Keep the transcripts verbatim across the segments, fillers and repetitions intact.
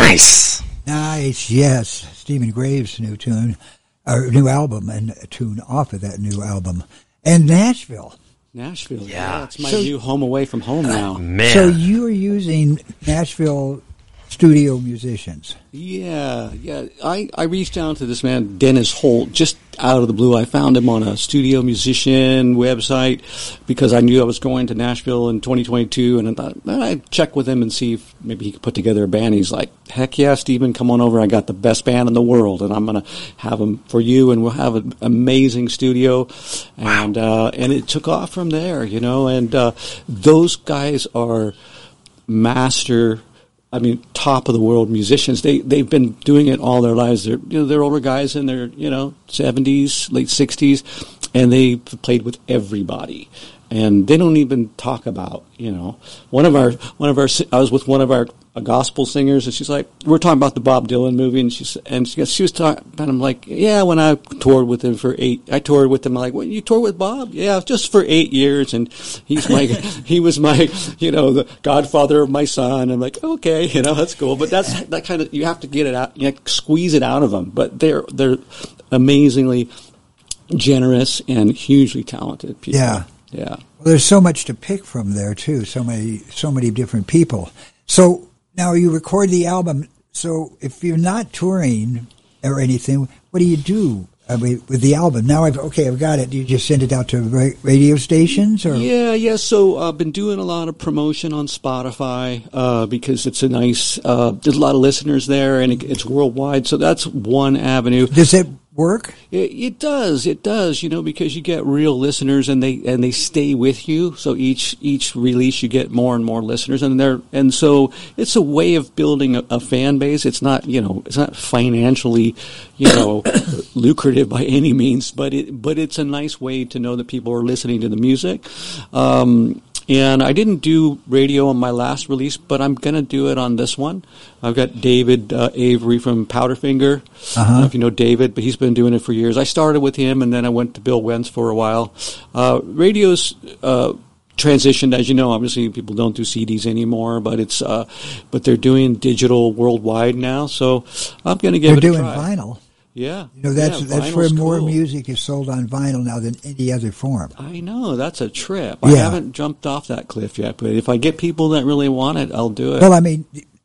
Nice. Nice, yes. Stephen Graves' new tune, or new album, and a tune off of that new album. And Nashville. Nashville, yeah. yeah. It's my So- new home away from home now. Man. So you're using Nashville studio musicians. Yeah, yeah. I, I reached out to this man, Dennis Holt, just out of the blue. I found him on a studio musician website because I knew I was going to Nashville in twenty twenty-two, and I thought, well, I'd check with him and see if maybe he could put together a band. He's like, heck yeah, Stephen, come on over. I got the best band in the world, and I'm going to have them for you, and we'll have an amazing studio. And, uh, and it took off from there, you know, and uh, those guys are master I mean, top of the world musicians. They they've been doing it all their lives. They're you know they're older guys in their you know seventies, late sixties, and they've played with everybody. And they don't even talk about you know one of our one of our I was with one of our uh, gospel singers, and she's like, we're talking about the Bob Dylan movie, and she's and she, she was talking about him like, yeah, when I toured with him for eight, I toured with him. I'm like, well, you toured with Bob? Yeah, just for eight years, and he's my he was my you know the godfather of my son. I'm like, okay, you know that's cool, but that's that kind of you have to get it out, you have to squeeze it out of them. But they're they're amazingly generous and hugely talented people. Yeah. Yeah. Well, there's so much to pick from there too. So many, so many different people. So now you record the album. So if you're not touring or anything, what do you do I mean, with the album? Now I've okay, I've got it. Do you just send it out to ra- radio stations or? Yeah, yeah. So I've been doing a lot of promotion on Spotify uh, because it's a nice. Uh, there's a lot of listeners there, and it, it's worldwide. So that's one avenue. Does it work? It, it does, it does, you know, because you get real listeners and they and they stay with you. So each each release you get more and more listeners, and they're and so it's a way of building a, a fan base. It's not you know it's not financially you know lucrative by any means, but it but it's a nice way to know that people are listening to the music. Um, And I didn't do radio on my last release, but I'm going to do it on this one. I've got David uh, Avery from Powderfinger. Uh-huh. I don't know if you know David, but he's been doing it for years. I started with him, and then I went to Bill Wentz for a while. Uh, radio's uh, transitioned, as you know. Obviously, people don't do C Ds anymore, but it's uh, but they're doing digital worldwide now. So I'm going to give They're it a doing try. vinyl. Yeah, You know, that's yeah, that's where vinyl's more cool. music is sold on vinyl now than any other form. I know, that's a trip. I Yeah. haven't jumped off that cliff yet, but if I get people that really want it, I'll do it. Well, I mean,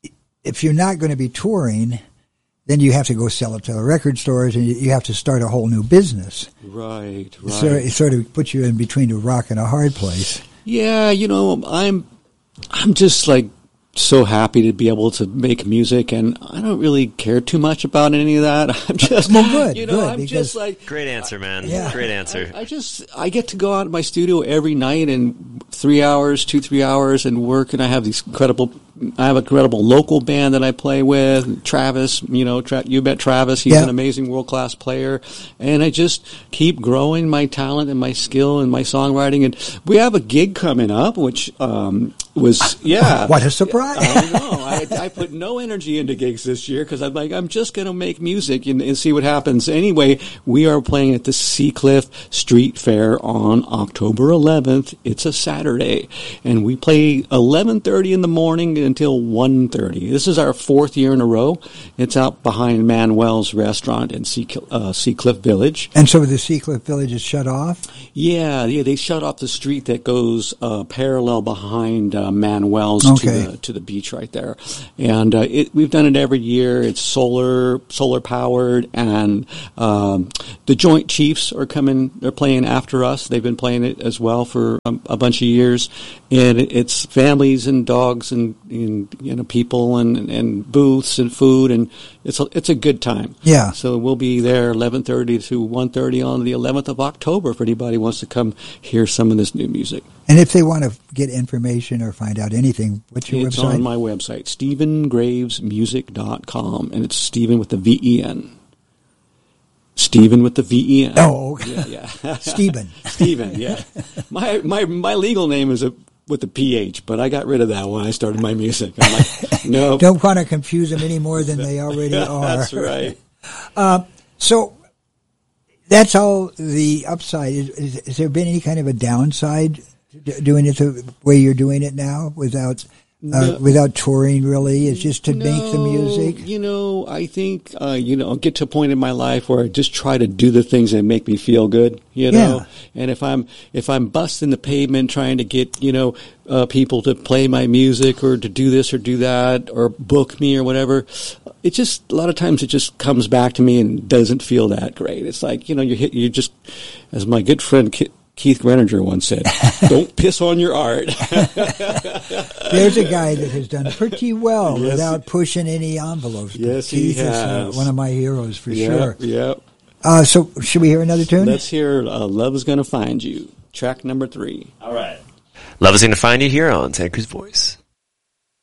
if you're not going to be touring, then you have to go sell it to the record stores, and you have to start a whole new business. Right, right. So it sort of puts you in between a rock and a hard place. Yeah, you know, I'm I'm just like so happy to be able to make music, and I don't really care too much about any of that. I'm just, Well, good, you know, good, I'm because- just like, Great answer, man. Yeah. Great answer. I, I just, I get to go out in my studio every night and three hours, two, three hours and work, and I have these incredible, I have a incredible local band that I play with, Travis, you know, Tra- you bet Travis, he's Yeah. an amazing world-class player, and I just keep growing my talent and my skill and my songwriting, and we have a gig coming up, which, um, was, yeah. What a surprise. I know. I, I put no energy into gigs this year because I'm like, I'm just going to make music and, and see what happens. Anyway, we are playing at the Seacliff Street Fair on October eleventh. It's a Saturday. And we play eleven thirty in the morning until one thirty. This is our fourth year in a row. It's out behind Manuel's Restaurant in Sea, uh, Seacliff Village. And so the Seacliff Village is shut off? Yeah, yeah, they shut off the street that goes uh, parallel behind uh, Manuel's Okay. to the to the beach right there, and uh, it, we've done it every year. It's solar solar powered, and um, the Joint Chiefs are coming. They're playing after us. They've been playing it as well for um, a bunch of years, and it, it's families and dogs and, and you know people and, and booths and food, and it's a, it's a good time. Yeah. So we'll be there eleven thirty to one thirty on the eleventh of October if anybody wants to come hear some of this new music. And if they want to get information or find out anything, what's your It's website? on my website, stephen graves music dot com, and it's Stephen with the V E N. Stephen with the V E N. Oh, okay. Yeah, yeah. Stephen. Stephen, yeah. My my my legal name is a with the P H, but I got rid of that when I started my music. I'm like, no. Don't want to confuse them any more than they already are. That's right. Uh, so that's all the upside. Is, is, has there been any kind of a downside to d- doing it the way you're doing it now without uh, without touring, really? Is just to no, make the music? You know, I think, uh, you know, I'll get to a point in my life where I just try to do the things that make me feel good, you know? Yeah. And if I'm, if I'm busting the pavement trying to get, you know, uh, people to play my music or to do this or do that or book me or whatever, it just, a lot of times it just comes back to me and doesn't feel that great. It's like, you know, you hit, you just, as my good friend Keith Greninger once said, don't piss on your art. There's a guy that has done pretty well yes. without pushing any envelopes. Yes, Keith he has. is uh, one of my heroes for yep, sure. Yep. Uh, so should we hear another tune? Let's hear uh, Love's Gonna Find You, track number three. All right. Love is Gonna Find You here on Santa Cruz Voice.